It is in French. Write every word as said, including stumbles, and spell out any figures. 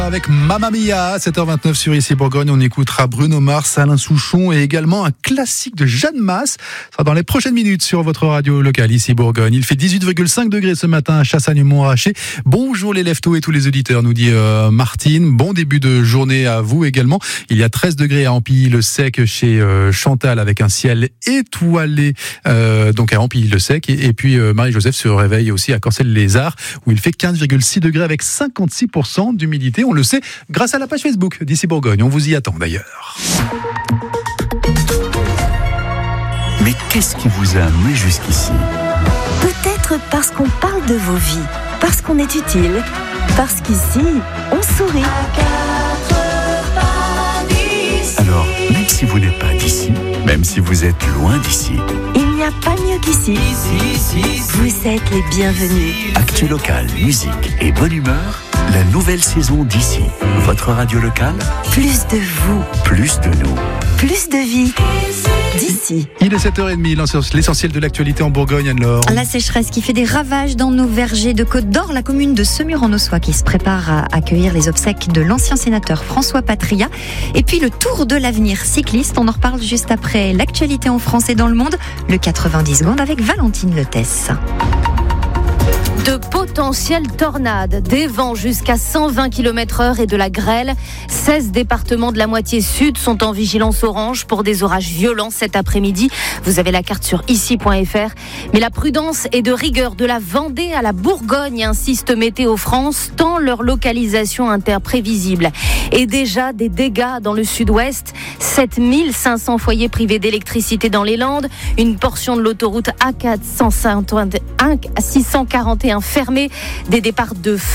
Avec Mamma Mia, sept heures vingt-neuf sur Ici Bourgogne, on écoutera Bruno Mars, Alain Souchon et également un classique de Jeanne Masse. Ça sera dans les prochaines minutes sur votre radio locale Ici Bourgogne. Il fait dix-huit virgule cinq degrés ce matin à Chassagne-Montrachet. Bonjour les leftos et tous les auditeurs, nous dit euh, Martine. Bon début de journée à vous également. Il y a treize degrés à Ampilly-le-Sec chez euh, Chantal avec un ciel étoilé, euh, donc à Ampilly-le-Sec. Et, et puis euh, Marie-Joseph se réveille aussi à Corcelles-les-Arts où il fait quinze virgule six degrés avec cinquante-six pour cent d'humidité. On le sait grâce à la page Facebook d'Ici Bourgogne. On vous y attend d'ailleurs. Mais qu'est-ce qui vous a amené jusqu'ici ? Peut-être parce qu'on parle de vos vies, parce qu'on est utile, parce qu'ici, on sourit. Alors, même si vous n'êtes pas d'ici, même si vous êtes loin d'ici, il n'y a pas mieux qu'ici. Vous êtes les bienvenus. Actu local, musique et bonne humeur, la nouvelle saison d'Ici. Votre radio locale, Plus de vous, plus de nous. plus de vie. D'ici. Il est sept heures trente, l'essentiel de l'actualité en Bourgogne, Anne-Laure. La sécheresse qui fait des ravages dans nos vergers de Côte d'Or, la commune de Semur-en-Ossois qui se prépare à accueillir les obsèques de l'ancien sénateur François Patria. Et puis le Tour de l'avenir cycliste, on en reparle juste après l'actualité en France et dans le monde, le quatre-vingt-dix secondes avec Valentine Letesse. De potentielles tornades, des vents jusqu'à cent vingt kilomètres heure et de la grêle. seize départements de la moitié sud sont en vigilance orange pour des orages violents cet après-midi. Vous avez la carte sur ici point f r. Mais la prudence et de rigueur de la Vendée à la Bourgogne, insiste Météo France, tant leur localisation interprévisible. Et déjà des dégâts dans le sud-ouest. sept mille cinq cents foyers privés d'électricité dans les Landes. Une portion de l'autoroute A quatre cent quarante et un fermée. Des départs de